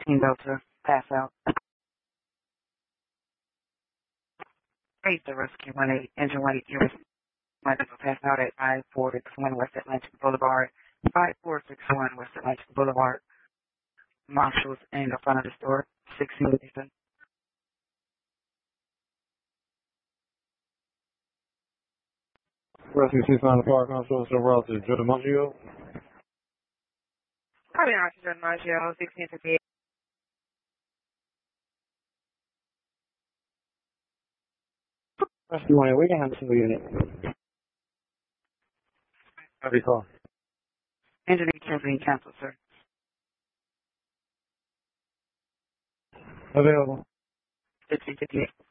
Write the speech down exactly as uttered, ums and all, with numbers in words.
sixteen Delta, pass out. eight the rescue one eight, engine one eight, U S Michael pass out at five four six one West Atlantic Boulevard, five four six one West Atlantic Boulevard. Marshals in the front of the store, sixteen Lisa. Rescue six nine Park Constable, so we're out to Joe DiMaggio. Copy on to Joe DiMaggio, sixteen fifty-eight. Rescue one eight, we can have a single unit. Copy call. Engine eight being canceled, sir. Available. sixteen fifty-eight.